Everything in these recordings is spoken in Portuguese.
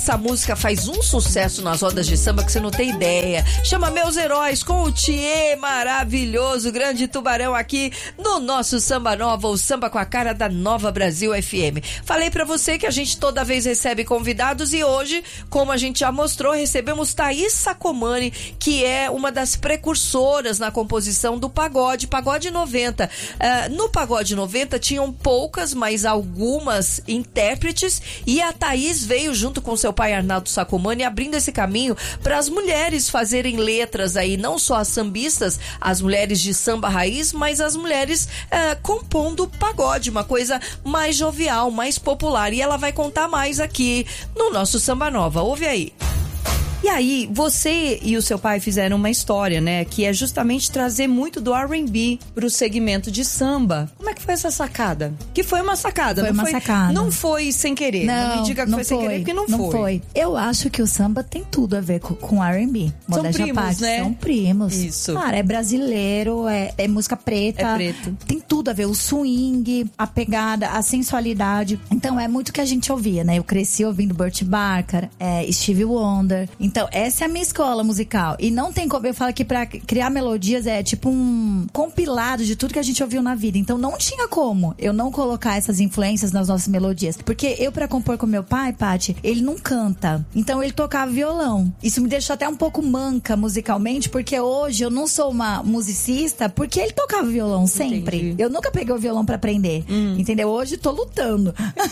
essa música faz um sucesso nas rodas de samba que você não tem ideia. Chama Meus Heróis, com o Thiê maravilhoso, grande tubarão aqui no nosso Samba Nova, o samba com a cara da Nova Brasil FM. Falei pra você que a gente toda vez recebe convidados e hoje, como a gente já mostrou, recebemos Thaís Sacomani, que é uma das precursoras na composição do pagode 90. No pagode 90 tinham poucas, mas algumas intérpretes, e a Thaís veio junto com seu pai Arnaldo Sacomani abrindo esse caminho para as mulheres fazerem letras aí, não só as sambistas, as mulheres de samba raiz, mas as mulheres compondo pagode, uma coisa mais jovial, mais popular, e ela vai contar mais aqui no nosso Samba Nova. Ouve aí. E aí, você e o seu pai fizeram uma história, né? Que é justamente trazer muito do R&B pro segmento de samba. Como é que foi essa sacada? Que foi uma sacada. Foi uma sacada. Não foi sem querer. Não me diga que foi sem querer, porque não foi. Eu acho que o samba tem tudo a ver com R&B. São primos, né? São primos. Isso. Claro, é brasileiro, é música preta. É preto. Tem tudo a ver. O swing, a pegada, a sensualidade. Então, é muito que a gente ouvia, né? Eu cresci ouvindo Burt Bacharach, Stevie Wonder. Então, essa é a minha escola musical. E não tem como, eu falo que pra criar melodias é tipo um compilado de tudo que a gente ouviu na vida. Então não tinha como eu não colocar essas influências nas nossas melodias. Porque eu, pra compor com meu pai, Paty, ele não canta. Então ele tocava violão. Isso me deixou até um pouco manca musicalmente, porque hoje eu não sou uma musicista, porque ele tocava violão sempre. Entendi. Eu nunca peguei o violão pra aprender. Entendeu? Hoje tô lutando.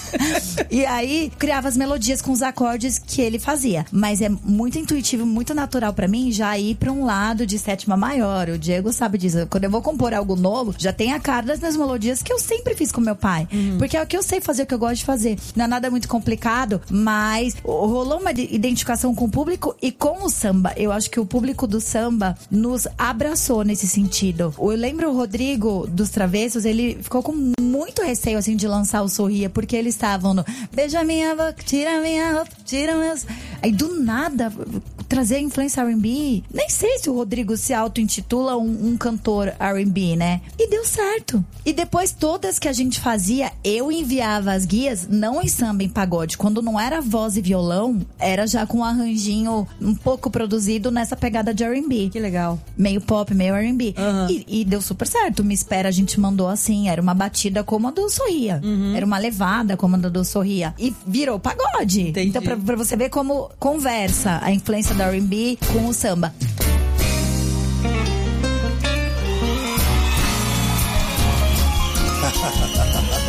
E aí, criava as melodias com os acordes que ele fazia. Mas é muito intuitivo, muito natural pra mim já ir pra um lado de sétima maior. O Diego sabe disso. Quando eu vou compor algo novo, já tem a cara das melodias que eu sempre fiz com meu pai. Porque é o que eu sei fazer, o que eu gosto de fazer. Não é nada muito complicado, mas rolou uma identificação com o público e com o samba. Eu acho que o público do samba nos abraçou nesse sentido. Eu lembro o Rodrigo dos Travessos, ele ficou com muito receio, assim, de lançar o Sorria, porque eles estavam no beija minha boca, tira minha roupa, tira meus... Aí do nada trazer a influência R&B. Nem sei se o Rodrigo se auto-intitula um cantor R&B, né? E deu certo. E depois todas que a gente fazia, eu enviava as guias, não em samba, em pagode. Quando não era voz e violão, era já com um arranjinho um pouco produzido nessa pegada de R&B. Que legal. Meio pop, meio R&B. E deu super certo. Me Espera, a gente mandou assim, era uma batida como a do Sorria. Era uma levada como a do Sorria. E virou pagode. Entendi. Então, pra você ver como conversa a influência da R&B com o samba.